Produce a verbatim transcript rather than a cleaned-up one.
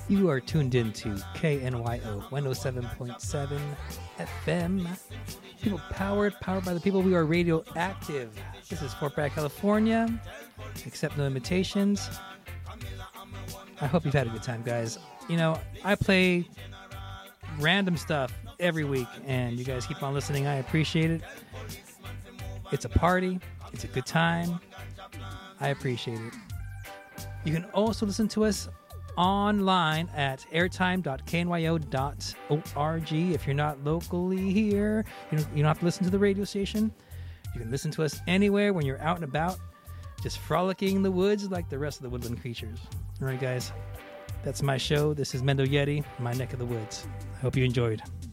You are tuned in to K N Y O one oh seven point seven F M. People powered, powered by the people. We are radioactive. This is Fort Bragg, California. Accept no invitations. I hope you've had a good time, guys. You know, I play random stuff every week, and you guys keep on listening. I appreciate it. It's a party. It's a good time. I appreciate it. You can also listen to us online at airtime dot k n y o dot org. If you're not locally here, you don't, you don't have to listen to the radio station. You can listen to us anywhere when you're out and about, just frolicking in the woods like the rest of the woodland creatures. All right, guys, that's my show. This is Mendo Yeti, my neck of the woods. I hope you enjoyed.